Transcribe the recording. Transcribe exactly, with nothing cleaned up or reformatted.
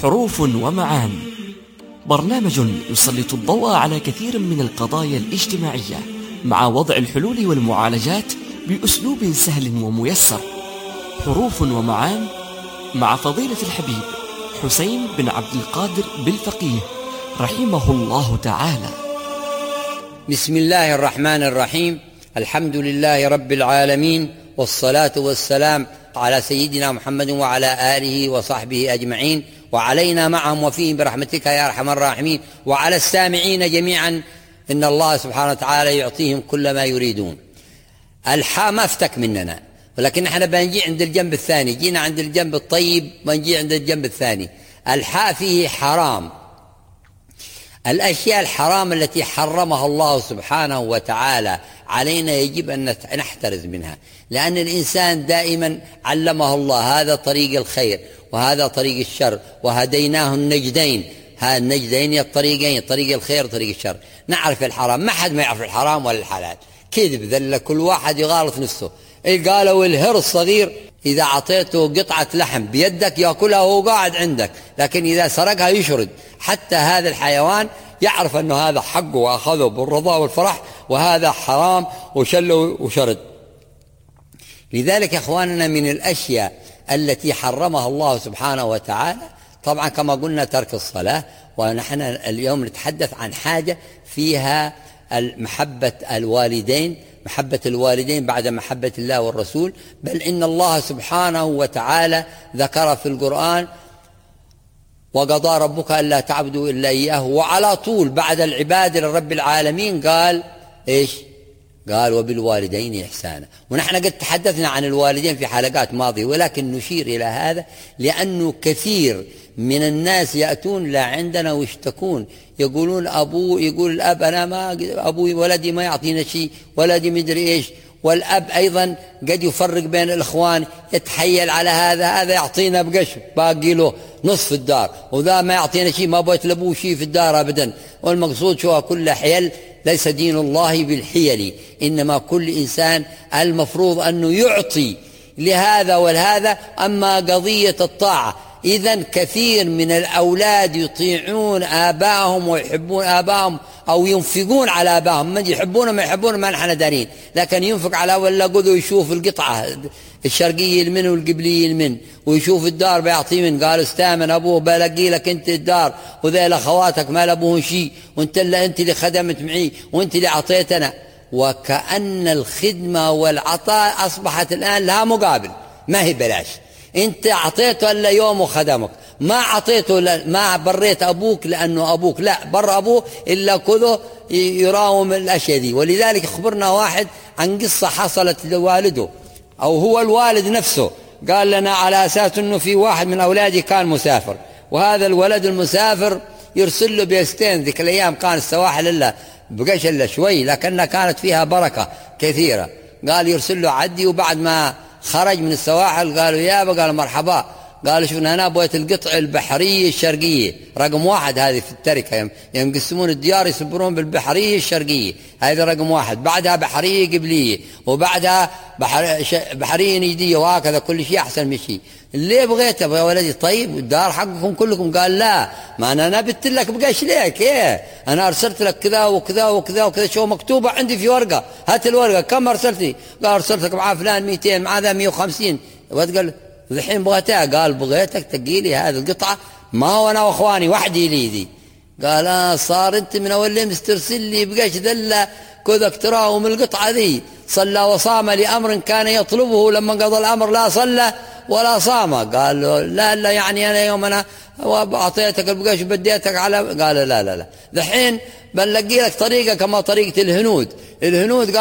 حروف ومعان، برنامج يسلط الضوء على كثير من القضايا الاجتماعية مع وضع الحلول والمعالجات بأسلوب سهل وميسر. حروف ومعان مع فضيلة الحبيب حسين بن عبد القادر بالفقيه رحمه الله تعالى. بسم الله الرحمن الرحيم. الحمد لله رب العالمين، والصلاة والسلام على سيدنا محمد وعلى آله وصحبه أجمعين، وعلينا معهم وفيهم برحمتك يا أرحم الراحمين، وعلى السامعين جميعا إن الله سبحانه وتعالى يعطيهم كل ما يريدون. الحاء ما افتك مننا، ولكن احنا بنجي عند الجنب الثاني، جينا عند الجنب الطيب بنجي عند الجنب الثاني. الحاء فيه حرام، الأشياء الحرام التي حرمها الله سبحانه وتعالى علينا يجب أن نحترز منها، لأن الإنسان دائما علمه الله هذا طريق الخير وهذا طريق الشر، وهديناه النجدين، هذا النجدين الطريقين، طريق الخير وطريق الشر. نعرف الحرام، ما حد ما يعرف الحرام ولا الحلال، كذب ذل، كل واحد يغالط نفسه. إيه قالوا الهر الصغير إذا أعطيته قطعة لحم بيدك يأكلها وهو قاعد عندك، لكن إذا سرقها يشرد. حتى هذا الحيوان يعرف أنه هذا حقه وأخذه بالرضا والفرح، وهذا حرام وشله وشرد. لذلك يا إخواننا من الأشياء التي حرمها الله سبحانه وتعالى طبعا كما قلنا ترك الصلاة، ونحن اليوم نتحدث عن حاجة فيها محبة الوالدين، محبة الوالدين بعد محبة الله والرسول. بل إن الله سبحانه وتعالى ذكر في القرآن وقضى ربك ألا تعبدوا إلا إياه، وعلى طول بعد العبادة لرب العالمين قال إيش؟ قال وبالوالدين إحسانا. ونحن قد تحدثنا عن الوالدين في حلقات ماضية، ولكن نشير إلى هذا لأنه كثير من الناس يأتون لا عندنا ويشتكون، يقولون أبوه، يقول الأب أنا ما أبوي ولدي ما يعطينا شيء، ولدي مدري إيش. والأب أيضا قد يفرق بين الإخوان، يتحيل على هذا، هذا يعطينا بقش باقي له نصف الدار، وذا ما يعطينا شيء، ما بغيت لأبوه شيء في الدار أبدا. والمقصود شو كل حيل، ليس دين الله بالحيل، إنما كل إنسان المفروض أنه يعطي لهذا ولهذا. أما قضية الطاعة، إذن كثير من الأولاد يطيعون آبائهم ويحبون آبائهم أو ينفقون على آبائهم، من يحبونه ما يحبونه ما نحن دارين، لكن ينفق على ولا قذو يشوف القطعة الشرقية المن والقبلية المن، ويشوف الدار بيعطيه من، قال استامن أبوه بلقي لك أنت الدار، وذيل أخواتك ما لأبوهن شيء، وانت اللي أنت اللي خدمت معي وانت اللي أعطيتنا. وكأن الخدمة والعطاء أصبحت الآن لها مقابل، ما هي بلاش. انت اعطيته الا يوم وخدمك، ما اعطيته ما بريت ابوك لانه ابوك، لا بر ابوه الا كذا يراوم الاشياء دي. ولذلك خبرنا واحد عن قصه حصلت لوالده، او هو الوالد نفسه قال لنا على اساس انه في واحد من اولادي كان مسافر، وهذا الولد المسافر يرسل له بيستين. ذيك الايام كان السواحل الا بقش الا شوي، لكنها كانت فيها بركه كثيره. قال يرسل له عدي، وبعد ما خرج من السواحل قالوا يابا، قال مرحبا، قال شوف انا بغيت القطع البحريه الشرقيه رقم واحد، هذه في التركه يوم يقسمون الديار يسبرون بالبحريه الشرقيه، هذه رقم واحد، بعدها بحريه قبليه، وبعدها بحر بحريه نجديه، وهكذا كل شيء احسن من شيء. اللي بغيته يا ولدي طيب الدار حقكم كلكم، قال لا ما انا نبت لك بقاش ليك، ايه انا ارسلت لك كذا وكذا وكذا وكذا، شو مكتوبه عندي في ورقه، هات الورقه كم ارسلتني؟ قال ارسلت لك مع فلان مئتين، مع ذا مئة وخمسين. قال الحين بغيتها؟ قال بغيتك تقيلي هذه القطعه، ما هو انا واخواني وحدي لي ذي. قال اه صار انت من اول يوم ترسل لي بقاش ذله كذا تراهم القطعه ذي. صلى وصام لامر كان يطلبه، لما قضى الامر لا صلى ولا صام. قال له لا لا يعني انا يوم انا اعطيتك البقاش بديتك على، قال لا لا لا. دحين بنلاقي لك طريقه كما طريقه الهنود. الهنود